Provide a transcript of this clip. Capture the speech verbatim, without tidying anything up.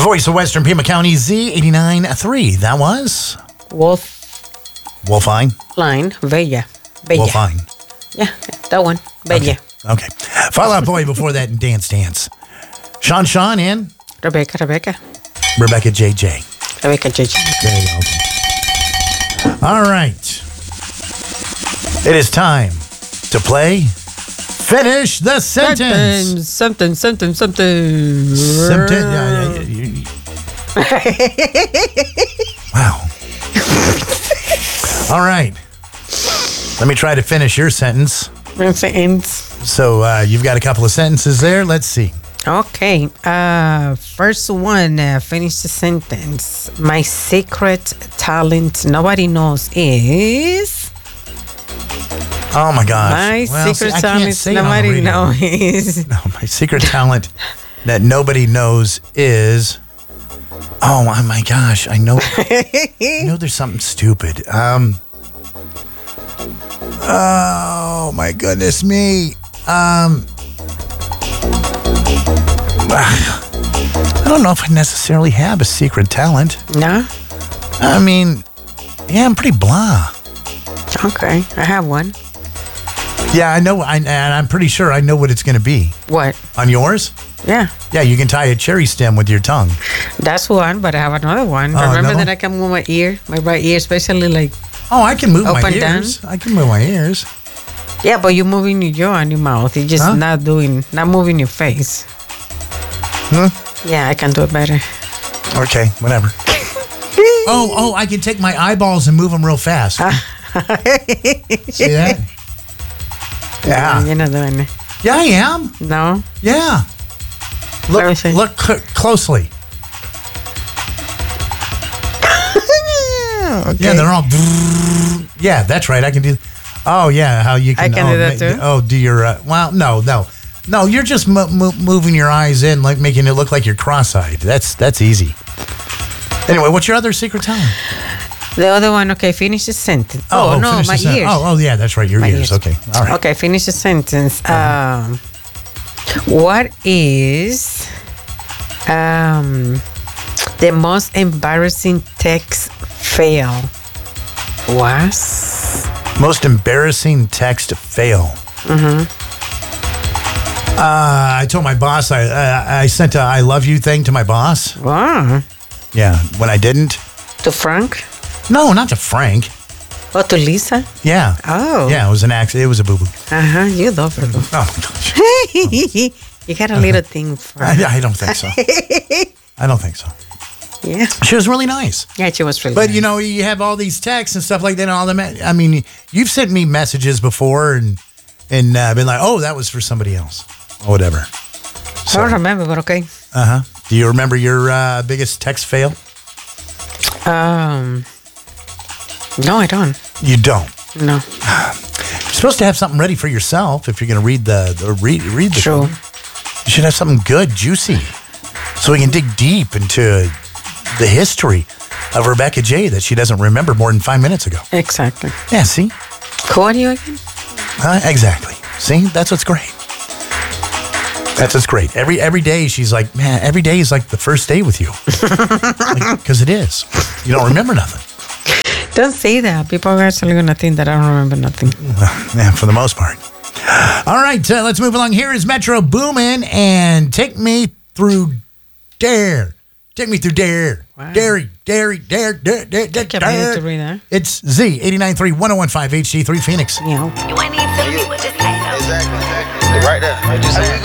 voice of Western Pima County, Z eighty-nine point three. That was? Wolf. Wolfine? Line. Bella. Bella. Wolfine. Yeah, that one. Bella. Okay. okay. Fall Out Boy before that and Dance Dance. Sean Sean and? Rebecca, Rebecca. Rebecca J J. Rebecca J J. There you go. All right. It is time to play Finish the Sentence. Something, something, something. Something. Yeah, yeah, yeah, yeah. Wow. All right. Let me try to finish your sentence. Sentence. So uh, you've got a couple of sentences there. Let's see. Okay. Uh, first one, uh, finish the sentence. My secret talent nobody knows is... Oh, my gosh. My well, secret see, talent nobody knows is... No, my secret talent that nobody knows is... Oh, my gosh. I know I know there's something stupid. Um. Oh, my goodness me. Um... I don't know if I necessarily have a secret talent. No? I mean, yeah, I'm pretty blah. Okay, I have one. Yeah, I know, I, and I'm pretty sure I know what it's going to be. What? On yours? Yeah. Yeah, you can tie a cherry stem with your tongue. That's one, but I have another one. Oh, Remember another that I can move my ear, my right ear, especially like... Oh, I can move Up my and ears. down? I can move my ears. Yeah, but you're moving your jaw and your mouth. You're just Huh? not doing, not moving your face. Huh? Yeah, I can do it better. Okay, whatever. oh, oh, I can take my eyeballs and move them real fast. See that? Yeah. You're not doing it. Yeah, I am. No? Yeah. Let me Look, see. look cl- closely. Okay. Yeah, they're all. Yeah, that's right. I can do. Oh yeah, how you can? I can oh, do that ma- too? Oh, do your? Uh, well, no, no, no. You're just mo- mo- moving your eyes in, like making it look like you're cross-eyed. That's that's easy. Anyway, what's your other secret talent? The other one, okay, finish the sentence. Oh, Oh, no, finish my the sen- ears. Oh, oh, yeah, that's right. Your My ears. ears. Okay, all right. Okay, finish the sentence. Um, what is um, the most embarrassing text fail? Was? Most embarrassing text fail. Mm-hmm. Uh, I told my boss I uh, I sent a "I love you" thing to my boss. Wow. Yeah, when I didn't. To Frank? No, not to Frank. Or to Lisa? Yeah. Oh. Yeah, it was an accident. It was a boo boo. Uh-huh, you love her. Oh my gosh. You got a little thing for I, I don't think so. I don't think so. Yeah. She was really nice. Yeah, she was really But, nice. you know, you have all these texts and stuff like that and all them. I mean, you've sent me messages before and and uh, been like, oh, that was for somebody else. Or whatever. I don't remember, but okay. Uh-huh. Do you remember your uh, biggest text fail? Um, no, I don't. You don't. No. You're supposed to have something ready for yourself if you're going to read the, the read read the True. thing. You should have something good, juicy, so we can dig deep into the history of Rebecca J that she doesn't remember more than five minutes ago. Exactly. Yeah, see? Who are you again? Uh, exactly. See? That's what's great. That's what's great. Every every day she's like, man, every day is like the first day with you. Because like, it is. You don't remember nothing. Don't say that. People are actually going to think that I don't remember nothing. Yeah, for the most part. All right, uh, let's move along. Here is Metro Boomin and Take Me Through Dare. Take Me Through Dare. Wow. Dairy, dairy, dare, dare, dare, dare. I can't wait to read that. It's Z eighty-nine point three, ten fifteen H D three Phoenix. Yeah. You ain't need to tell me what to say. Exactly, exactly. Right there. What you saying?